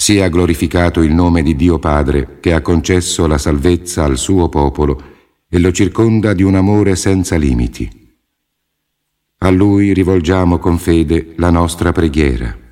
Sia glorificato il nome di Dio Padre, che ha concesso la salvezza al suo popolo e lo circonda di un amore senza limiti. A Lui rivolgiamo con fede la nostra preghiera.